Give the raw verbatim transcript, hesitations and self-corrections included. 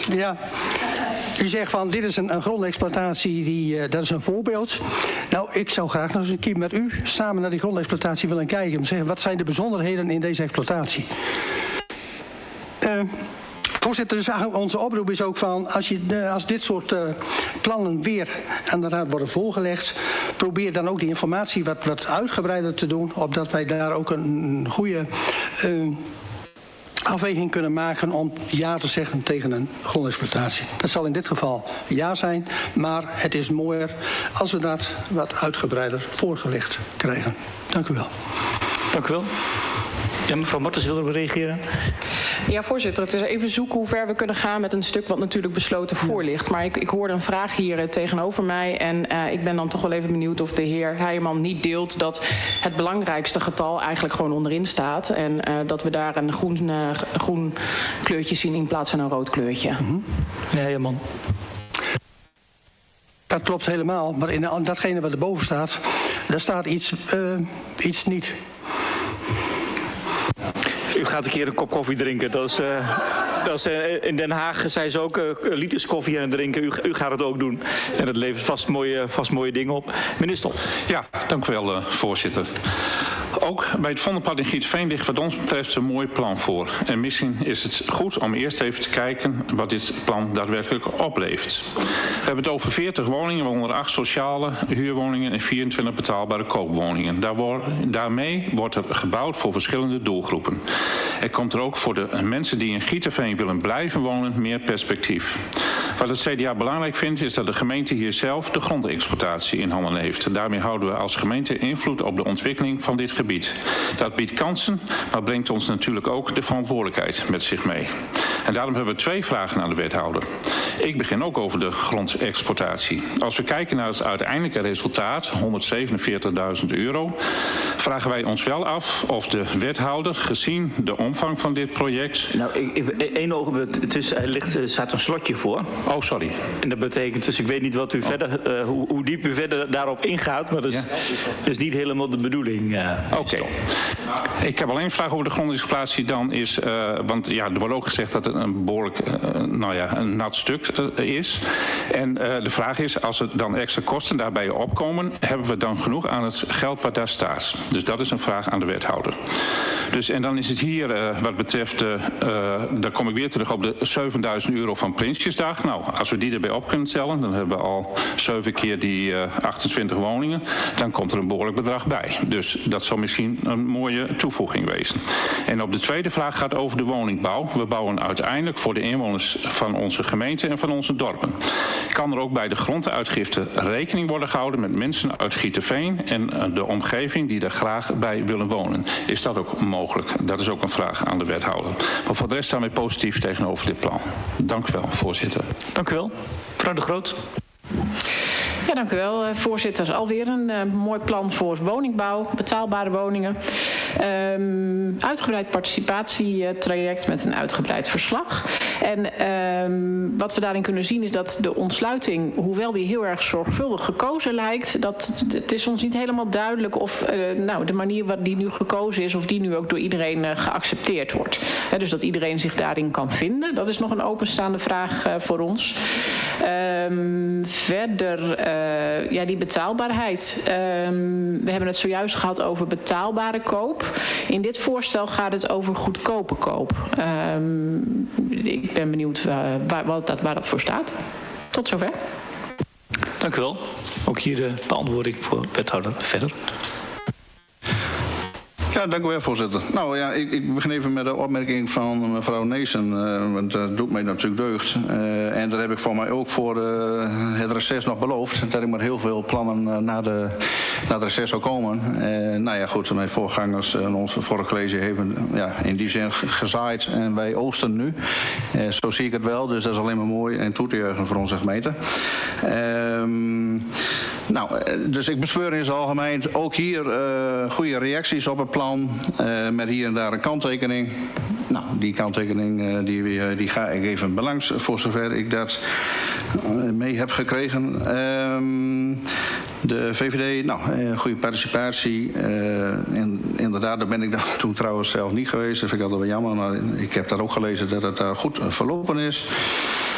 Ja. U zegt van, dit is een, een grondexploitatie, die, uh, dat is een voorbeeld. Nou, ik zou graag nog eens een keer met u samen naar die grondexploitatie willen kijken. Om te zeggen, wat zijn de bijzonderheden in deze exploitatie? Uh, Voorzitter, dus onze oproep is ook van, als, je de, als dit soort uh, plannen weer aan de raad worden voorgelegd, probeer dan ook die informatie wat, wat uitgebreider te doen, opdat wij daar ook een goede uh, afweging kunnen maken om ja te zeggen tegen een grondexploitatie. Dat zal in dit geval ja zijn, maar het is mooier als we dat wat uitgebreider voorgelegd krijgen. Dank u wel. Dank u wel. Ja, mevrouw Martens wilde we reageren. Ja, voorzitter. Het is even zoeken hoe ver we kunnen gaan met een stuk wat natuurlijk besloten voor ligt. Maar ik, ik hoorde een vraag hier uh, tegenover mij. En uh, ik ben dan toch wel even benieuwd of de heer Heijerman niet deelt dat het belangrijkste getal eigenlijk gewoon onderin staat. En uh, dat we daar een groen, uh, groen kleurtje zien in plaats van een rood kleurtje. Mm-hmm. Meneer Heijerman. Dat klopt helemaal. Maar in datgene wat erboven staat, daar staat iets, uh, iets niet. U gaat een keer een kop koffie drinken. Dat is, uh, dat is, uh, in Den Haag zijn ze ook uh, liters koffie aan het drinken. U, u gaat het ook doen. En dat levert vast mooie, vast mooie dingen op. Minister. Ja, dank u wel, uh, voorzitter. Ook bij het Vondelpad in Gieteveen ligt wat ons betreft een mooi plan voor. En misschien is het goed om eerst even te kijken wat dit plan daadwerkelijk oplevert. We hebben het over veertig woningen, waaronder acht sociale huurwoningen en vierentwintig betaalbare koopwoningen. Daar wordt, daarmee wordt er gebouwd voor verschillende doelgroepen. Er komt er ook voor de mensen die in Gieteveen willen blijven wonen meer perspectief. Wat het C D A belangrijk vindt is dat de gemeente hier zelf de grondexploitatie in handen heeft. Daarmee houden we als gemeente invloed op de ontwikkeling van dit gebied. Dat biedt kansen, maar brengt ons natuurlijk ook de verantwoordelijkheid met zich mee. En daarom hebben we twee vragen aan de wethouder. Ik begin ook over de grondexploitatie. Als we kijken naar het uiteindelijke resultaat, honderdzevenenveertigduizend euro, vragen wij ons wel af of de wethouder, gezien de omvang van dit project... Nou, één ogenblik, het is, er ligt, er staat een slotje voor. Oh, sorry. En dat betekent, dus ik weet niet wat u oh. verder, uh, hoe, hoe diep u verder daarop ingaat, maar dat is, ja. is niet helemaal de bedoeling. Uh, Oké. Okay. Ik heb alleen een vraag over de grondexploitatie dan is, uh, want ja, er wordt ook gezegd dat het een behoorlijk, uh, nou ja, een nat stuk uh, is. En uh, de vraag is, als er dan extra kosten daarbij opkomen, hebben we dan genoeg aan het geld wat daar staat? Dus dat is een vraag aan de wethouder. Dus en dan is het hier, uh, wat betreft, uh, uh, daar kom ik weer terug op de zevenduizend euro van Prinsjesdag. Nou, als we die erbij op kunnen tellen, dan hebben we al zeven keer die uh, achtentwintig woningen. Dan komt er een behoorlijk bedrag bij. Dus dat zal misschien een mooie toevoeging wezen. En op de tweede vraag gaat over de woningbouw. We bouwen uiteindelijk voor de inwoners van onze gemeente en van onze dorpen. Kan er ook bij de gronduitgifte rekening worden gehouden met mensen uit Gieteveen en uh, de omgeving die er graag bij willen wonen? Is dat ook mogelijk? Dat is ook een vraag aan de wethouder. Maar voor de rest staan wij positief tegenover dit plan. Dank u wel, voorzitter. Dank u wel. Mevrouw De Groot. Ja, dank u wel, voorzitter. Alweer een uh, mooi plan voor woningbouw, betaalbare woningen. Um, uitgebreid participatietraject met een uitgebreid verslag. En um, wat we daarin kunnen zien is dat de ontsluiting, hoewel die heel erg zorgvuldig gekozen lijkt, dat het is ons niet helemaal duidelijk of uh, nou, de manier waarop die nu gekozen is, of die nu ook door iedereen uh, geaccepteerd wordt. He, dus dat iedereen zich daarin kan vinden. Dat is nog een openstaande vraag uh, voor ons. Um, verder, uh, ja, die betaalbaarheid. Um, we hebben het zojuist gehad over betaalbare koop. In dit voorstel gaat het over goedkope koop. Um, ik ben benieuwd uh, waar, waar, dat, waar dat voor staat. Tot zover. Dank u wel. Ook hier de beantwoording voor wethouder verder. Ja, dank u wel, voorzitter. Nou ja, ik, ik begin even met de opmerking van mevrouw Neesen, uh, want dat doet mij natuurlijk deugd. Uh, en dat heb ik voor mij ook voor uh, het reces nog beloofd, dat ik met heel veel plannen uh, naar, de, naar het reces zou komen. Uh, nou ja, goed, mijn voorgangers en uh, ons vorige college hebben ja, in die zin gezaaid en wij oogsten nu. Uh, zo zie ik het wel, dus dat is alleen maar mooi en toe te juichen voor onze gemeente. Uh, nou, dus ik bespeur in zijn algemeen ook hier uh, goede reacties op het plan. Uh, met hier en daar een kanttekening. Nou, die kanttekening uh, die, uh, die ga ik even belangs voor zover ik dat uh, mee heb gekregen. Uh, de V V D, nou, uh, goede participatie. Uh, en, inderdaad, daar ben ik dan toen trouwens zelf niet geweest. Dat vind ik altijd wel jammer, maar ik heb daar ook gelezen dat het daar goed verlopen is.